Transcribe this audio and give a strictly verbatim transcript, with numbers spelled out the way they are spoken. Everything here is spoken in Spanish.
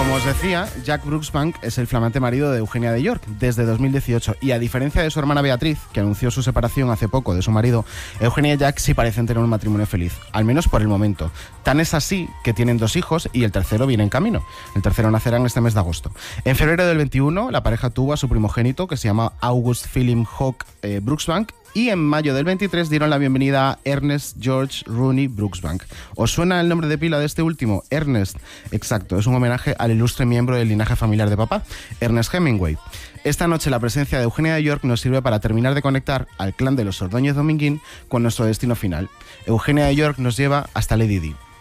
Como os decía, Jack Brooksbank es el flamante marido de Eugenia de York desde dos mil dieciocho y a diferencia de su hermana Beatriz, que anunció su separación hace poco de su marido, Eugenia y Jack sí parecen tener un matrimonio feliz, al menos por el momento. Tan es así que tienen dos hijos y el tercero viene en camino. El tercero nacerá en este mes de agosto. En febrero del veintiuno, la pareja tuvo a su primogénito, que se llama August Philip Hawke eh, Brooksbank, y en mayo del veintitrés dieron la bienvenida a Ernest George Rooney Brooksbank. ¿Os suena el nombre de pila de este último? Ernest. Exacto, es un homenaje al ilustre miembro del linaje familiar de papá, Ernest Hemingway. Esta noche la presencia de Eugenia de York nos sirve para terminar de conectar al clan de los Ordóñez Dominguín con nuestro destino final. Eugenia de York nos lleva hasta Lady Di.